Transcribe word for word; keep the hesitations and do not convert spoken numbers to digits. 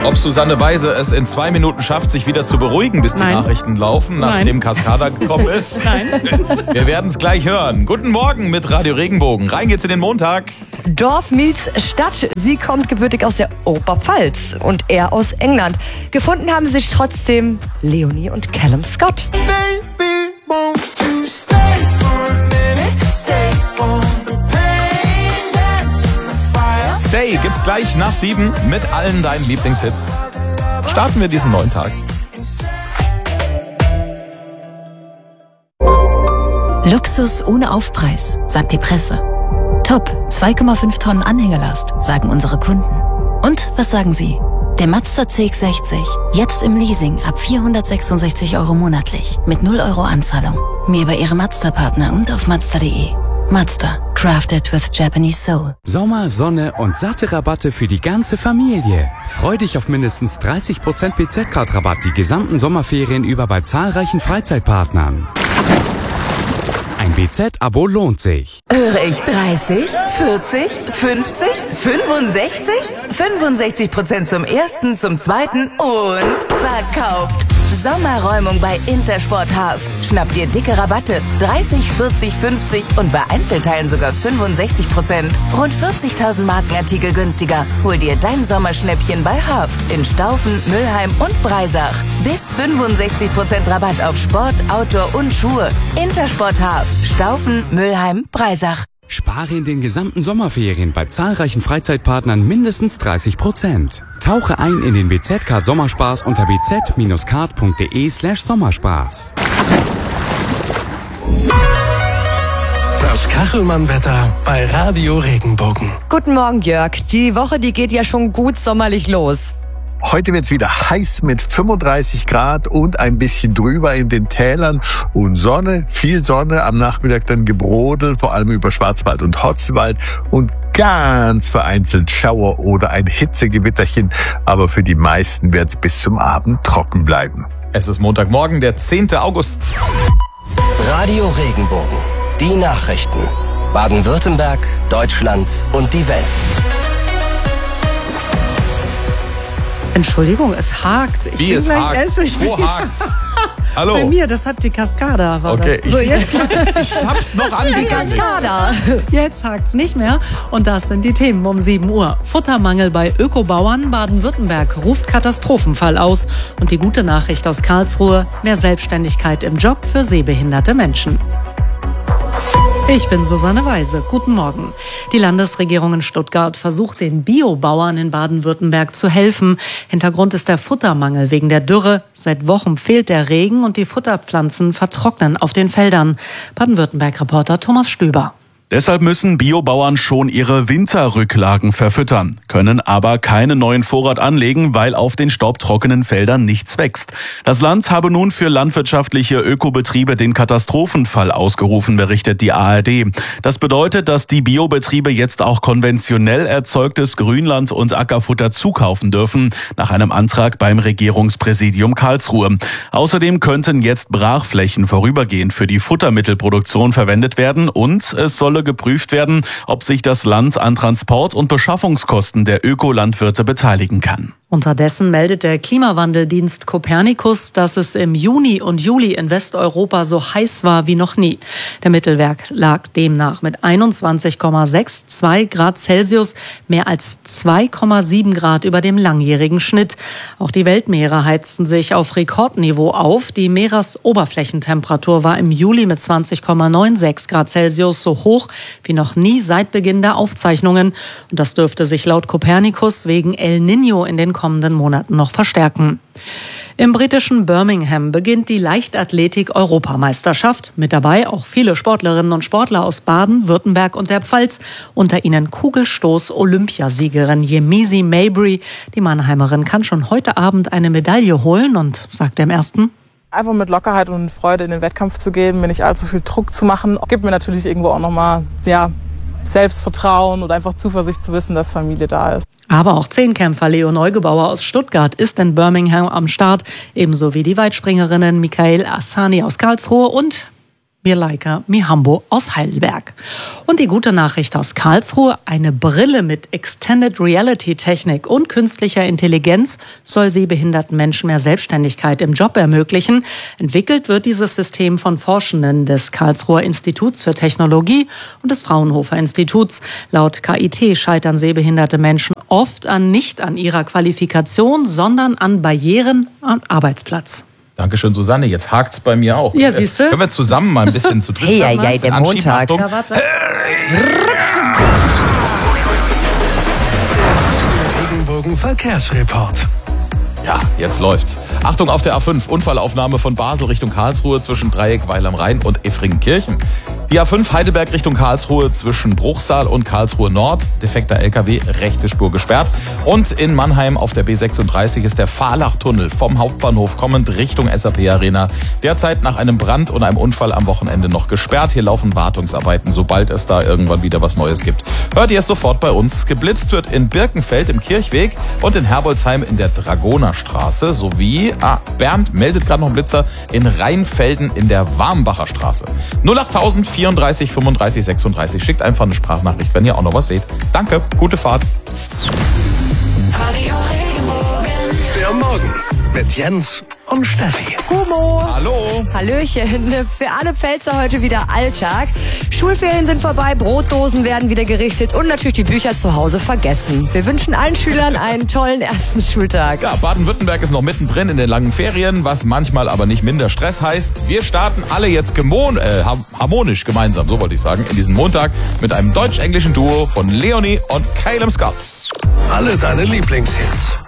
Ob Susanne Weise es in zwei Minuten schafft, sich wieder zu beruhigen, bis die Nein. Nachrichten laufen, nachdem Cascada gekommen ist. Nein. Wir werden es gleich hören. Guten Morgen mit Radio Regenbogen. Rein geht's in den Montag. Dorf meets Stadt. Sie kommt gebürtig aus der Oberpfalz und er aus England. Gefunden haben sich trotzdem Leonie und Callum Scott. Baby, won't you stay for a minute? Stay for the pain, dance in the fire. Stay gibt's gleich nach sieben mit allen deinen Lieblingshits. Starten wir diesen neuen Tag. Luxus ohne Aufpreis, sagt die Presse. Top, zwei Komma fünf Tonnen Anhängelast, sagen unsere Kunden. Und was sagen Sie? Der Mazda C X sechzig, jetzt im Leasing ab vierhundertsechsundsechzig Euro monatlich, mit null Euro Anzahlung. Mehr bei Ihrem Mazda-Partner und auf Mazda punkt de. Mazda, crafted with Japanese soul. Sommer, Sonne und satte Rabatte für die ganze Familie. Freu dich auf mindestens dreißig Prozent B Z-Card-Rabatt die gesamten Sommerferien über bei zahlreichen Freizeitpartnern. Ein B Z-Abo lohnt sich. Höre ich dreißig, vierzig, fünfzig, fünfundsechzig? fünfundsechzig Prozent zum ersten, zum zweiten und verkauft. Sommerräumung bei Intersport Half. Schnapp dir dicke Rabatte. dreißig, vierzig, fünfzig und bei Einzelteilen sogar fünfundsechzig Prozent. Rund vierzigtausend Markenartikel günstiger. Hol dir dein Sommerschnäppchen bei Half in Staufen, Mülheim und Breisach. Bis fünfundsechzig Prozent Rabatt auf Sport, Outdoor und Schuhe. Intersport Half. Staufen, Mülheim, Breisach. Spare in den gesamten Sommerferien bei zahlreichen Freizeitpartnern mindestens dreißig Prozent. Tauche ein in den B Z-Card Sommerspaß unter b z card punkt de slash Sommerspaß. Das Kachelmann-Wetter bei Radio Regenbogen. Guten Morgen, Jörg. Die Woche, die geht ja schon gut sommerlich los. Heute wird's wieder heiß mit fünfunddreißig Grad und ein bisschen drüber in den Tälern und Sonne, viel Sonne, am Nachmittag dann Gebrodel, vor allem über Schwarzwald und Hotzwald und ganz vereinzelt Schauer oder ein Hitzegewitterchen, aber für die meisten wird's bis zum Abend trocken bleiben. Es ist Montagmorgen, der zehnte August. Radio Regenbogen, die Nachrichten. Baden-Württemberg, Deutschland und die Welt. Entschuldigung, es hakt. Ich Wie bin es gleich hakt? essen. Ich Wo bin- hakt's? Hallo. Bei mir, das hat die Cascada. War Okay, das. So, ich, jetzt, ich hab's noch angekündigt. Cascada. jetzt hakt's nicht mehr. Und das sind die Themen um sieben Uhr. Futtermangel bei Ökobauern. Baden-Württemberg ruft Katastrophenfall aus. Und die gute Nachricht aus Karlsruhe: mehr Selbstständigkeit im Job für sehbehinderte Menschen. Ich bin Susanne Weise. Guten Morgen. Die Landesregierung in Stuttgart versucht, den Biobauern in Baden-Württemberg zu helfen. Hintergrund ist der Futtermangel wegen der Dürre. Seit Wochen fehlt der Regen und die Futterpflanzen vertrocknen auf den Feldern. Baden-Württemberg-Reporter Thomas Stöber. Deshalb müssen Biobauern schon ihre Winterrücklagen verfüttern, können aber keinen neuen Vorrat anlegen, weil auf den staubtrockenen Feldern nichts wächst. Das Land habe nun für landwirtschaftliche Ökobetriebe den Katastrophenfall ausgerufen, berichtet die A R D. Das bedeutet, dass die Biobetriebe jetzt auch konventionell erzeugtes Grünland und Ackerfutter zukaufen dürfen, nach einem Antrag beim Regierungspräsidium Karlsruhe. Außerdem könnten jetzt Brachflächen vorübergehend für die Futtermittelproduktion verwendet werden und es solle geprüft werden, ob sich das Land an Transport- und Beschaffungskosten der Ökolandwirte beteiligen kann. Unterdessen meldet der Klimawandeldienst Copernicus, dass es im Juni und Juli in Westeuropa so heiß war wie noch nie. Der Mittelwert lag demnach mit einundzwanzig Komma zweiundsechzig Grad Celsius mehr als zwei Komma sieben Grad über dem langjährigen Schnitt. Auch die Weltmeere heizten sich auf Rekordniveau auf. Die Meeresoberflächentemperatur war im Juli mit zwanzig Komma sechsundneunzig Grad Celsius so hoch wie noch nie seit Beginn der Aufzeichnungen. Und das dürfte sich laut Copernicus wegen El Niño in den kommenden Monaten noch verstärken. Im britischen Birmingham beginnt die Leichtathletik-Europameisterschaft. Mit dabei auch viele Sportlerinnen und Sportler aus Baden, Württemberg und der Pfalz. Unter ihnen Kugelstoß-Olympiasiegerin Yemisi Mabry. Die Mannheimerin kann schon heute Abend eine Medaille holen und sagt dem Ersten: Einfach mit Lockerheit und Freude in den Wettkampf zu gehen, mir nicht allzu viel Druck zu machen, gibt mir natürlich irgendwo auch nochmal, ja, Selbstvertrauen oder einfach Zuversicht zu wissen, dass Familie da ist. Aber auch Zehnkämpfer Leo Neugebauer aus Stuttgart ist in Birmingham am Start, ebenso wie die Weitspringerinnen Michael Assani aus Karlsruhe und Mirleika Mihambo aus Heidelberg. Und die gute Nachricht aus Karlsruhe: Eine Brille mit Extended Reality Technik und künstlicher Intelligenz soll sehbehinderten Menschen mehr Selbstständigkeit im Job ermöglichen. Entwickelt wird dieses System von Forschenden des Karlsruher Instituts für Technologie und des Fraunhofer Instituts. Laut K I T scheitern sehbehinderte Menschen oft an nicht an ihrer Qualifikation, sondern an Barrieren am Arbeitsplatz. Dankeschön, Susanne. Jetzt hakt's bei mir auch. Ja, siehst du? Können wir zusammen mal ein bisschen zu dritt Hey, ja, ja, der Montag. Achtung. Ja, warte. Regenbogen Verkehrsreport. Ja, jetzt läuft's. Achtung auf der A fünf. Unfallaufnahme von Basel Richtung Karlsruhe zwischen Dreieck Weil am Rhein und Effringenkirchen. Die A fünf Heidelberg Richtung Karlsruhe zwischen Bruchsal und Karlsruhe Nord. Defekter L K W, rechte Spur gesperrt. Und in Mannheim auf der B sechsunddreißig ist der Fahrlachtunnel vom Hauptbahnhof kommend Richtung S A P Arena. Derzeit nach einem Brand und einem Unfall am Wochenende noch gesperrt. Hier laufen Wartungsarbeiten, sobald es da irgendwann wieder was Neues gibt. Hört ihr es sofort bei uns. Geblitzt wird in Birkenfeld im Kirchweg und in Herbolzheim in der Dragonerstraße sowie, ah, Bernd meldet gerade noch einen Blitzer, in Rheinfelden in der Warmbacher Straße. null achttausend vierunddreißig fünfunddreißig sechsunddreißig. Schickt einfach eine Sprachnachricht, wenn ihr auch noch was seht. Danke, gute Fahrt. Radio Regenbogen. Der Morgen mit Jens und Steffi. Humo. Hallo. Hallöchen. Für alle Pfälzer heute wieder Alltag. Schulferien sind vorbei, Brotdosen werden wieder gerichtet und natürlich die Bücher zu Hause vergessen. Wir wünschen allen Schülern einen tollen ersten Schultag. Ja, Baden-Württemberg ist noch mittendrin in den langen Ferien, was manchmal aber nicht minder Stress heißt. Wir starten alle jetzt gemon äh, harmonisch gemeinsam, so wollte ich sagen, in diesen Montag mit einem deutsch-englischen Duo von Leonie und Caleb Scott. Alle deine Lieblingshits.